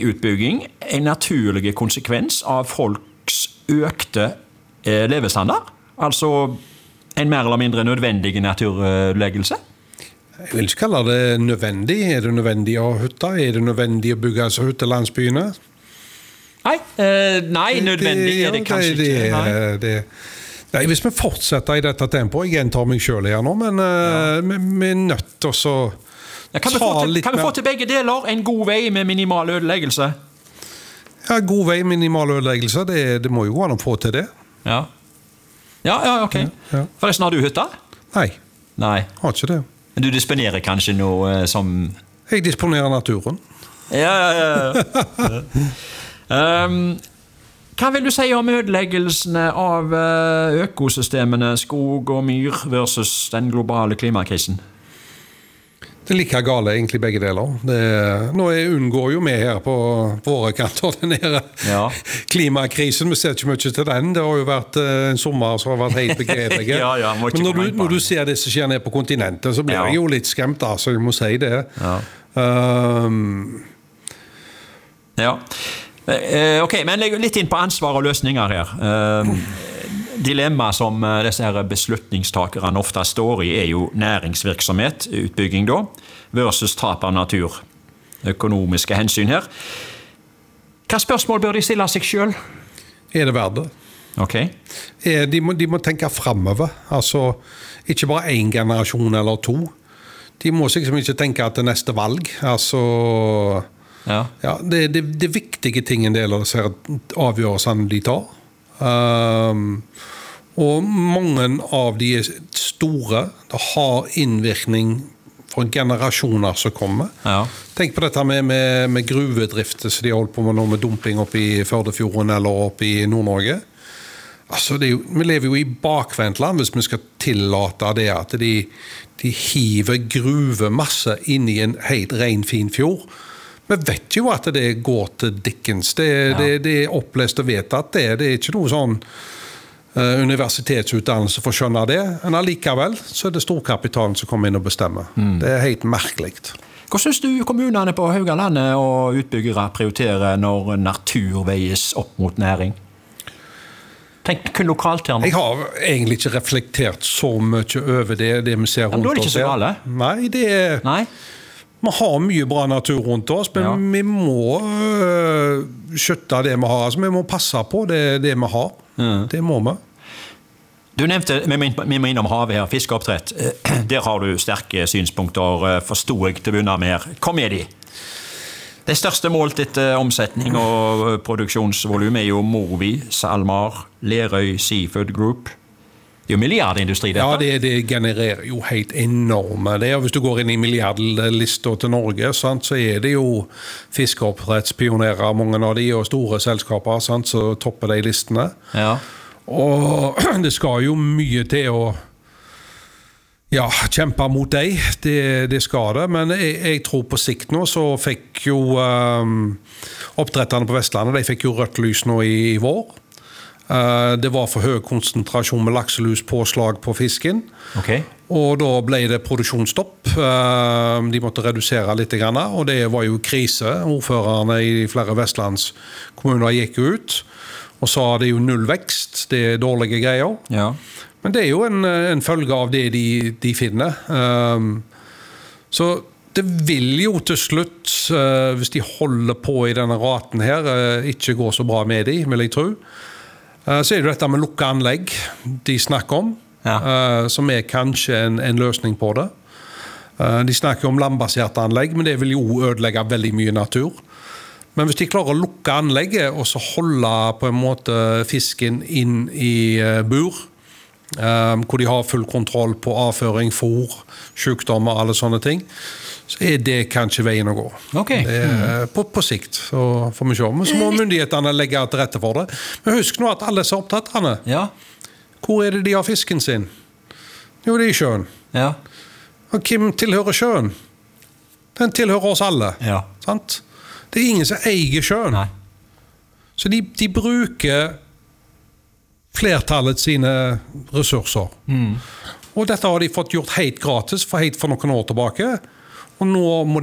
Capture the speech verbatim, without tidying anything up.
utbygging en naturlig konsekvens av folks økte eh, levestandard? Altså en mer eller mindre nødvendig naturleggelse? Jeg vil ikke kalle det nødvendig. Er det nødvendig å ha hytta? Er det nødvendig å bygge altså hytte landsbyene? Nei, eh, nei, nødvendig er det kanskje det, ikke. Nei. Det, nei, hvis vi fortsetter i dette tempoet, jeg gjentar meg selv her nå, men ja. vi, vi er nødt til å ja, kan, vi til, kan vi få til begge deler? En god vei med minimal ødeleggelse? Ja, god vei, minimal ødeleggelse, det, det må jo gå an å få til det. Ja, ja, ja ok. Ja, ja. Forresten, har du hytta? Nei, Nei. har ikke det. Men du disponerer kanskje noe eh, som... Jeg disponerer naturen. Ja, ja, ja. um, hva vil du si om ødeleggelsene av økosystemene, skog og myr versus den globale klimakrisen? Det er like gale egentlig begge deler. Det, nå unngår jo vi her på våre kanter den her ja. klimakrisen. Vi ser ikke mye til den. Det har jo vært en sommer som har vært helt begredelig. ja, ja, Men når du, når du ser det som skjer ned på kontinentet, så blir ja. jeg jo litt skremt, altså, jeg må si det. Ja. Um, ja. Ok, men legg litt inn på ansvar og løsninger her. Um, Dilemma som disse her beslutningstakerne ofte står i er jo næringsvirksomhet, utbygging da, versus tap av natur. Økonomiske hensyn her. Hva spørsmål bør de stille seg selv? Er det verdt det? Ok. De må, de må tenke fremover. Altså, ikke bare en generasjon eller to. De må liksom ikke tenke til neste valg. Altså... Ja. Ja, det, det, det viktige ting en del av disse avgjørelsene de tar. Um, og mange av de er store, det har innvirkning for generasjoner som kommer. Ja. Tenk på dette med, med, med gruvedrifter som de holdt på med nå med dumping oppe i Førdefjorden eller oppe i Nord-Norge. Altså, det er jo, vi lever jo i bakvendtland hvis vi skal tillate det at de, de hiver gruvemasse inn i en helt ren fin fjord. Vi vet jo at det går til Dickens. Det, ja. det, det er opplest og vedtatt det. Det er ikke noe sånn uh, universitetsutdannelse for å skjønne det. Men allikevel så er det storkapitalen som kommer inn og bestemmer. Mm. Det er helt merkelig. Hva synes du kommunene på Haugalandet og utbyggere prioriterer når natur veies opp mot næring? Tenk kun lokalt her nå. Jeg har egentlig ikke reflektert så mye over det, det vi ser rundt oss. Men da er det ikke så gale? Nei, det er... Nei? Vi har mye bra natur rundt oss, men ja. vi må uh, skjøtte det vi har. Altså, vi må passe på det, det vi har. Mm. Det må vi. Du nevnte, vi må innom havet her, fiskeoppdrett. Der har du sterke synspunkter, forstod jeg til å begynne med her. Kom med de. Det største målt etter omsetning og produksjonsvolum er jo Movi, SalMar, Lerøy Seafood Group. Det er jo milliardindustri dette. Ja, det, det genererer jo helt enorme. Det er, hvis du går inn i milliardlister til Norge, sant, så er det jo fiskeoppdrettspionerer, mange av de og store selskaper, sant, så topper de listene. Ja. Og det skal jo mye til å ja, kjempe mot deg, det, det skal det, men jeg, jeg tror på sikt nå så fikk jo um, oppdretterne på Vestlandet, de fikk jo rødt lys nå i, i vår. Uh, det var for høy konsentrasjon med lakselus påslag på fisken, okay. og da ble det produksjonsstopp. Uh, de måtte redusere litt, og det var jo krise. Ordførerne i flere vestlandskommuner gikk ut, og sa det er jo null vekst, det er dårlige greier. Ja. Men det er jo en, en følge av det de, de finner. Um, så det vil jo til slutt, uh, hvis de holder på i denne raten her, uh, ikke gå så bra med de, vil jeg tro. Uh, så er det dette med lukket anlegg de snakker om, ja. uh, som er kanskje en, en løsning på det. Uh, de snakker om landbaserte anlegg, men det vil jo ødelegge veldig mye natur. Men hvis de klarer å lukke anlegget og så holde på en måte fisken inn i uh, bur, Um, hvor de har full kontroll på avføring, fôr, sykdommer, alle sånne ting, så er det kanskje veien å gå. Okay. Det er, mm. på, på sikt, så får vi se. Men så må myndighetene legge til rette for det. Men husk nå at alle er opptatt, Anne. Ja. Hvor er det de har fisken sin? Jo, det er i sjøen. Ja. Og hvem tilhører sjøen? Den tilhører oss alle. Ja. Sant? Det er ingen som eier sjøen. Nei. Så de, de bruker flertallet sine ressurser. Mm. Og dette har de fått gjort helt gratis for helt for noen år tilbake. Og nå må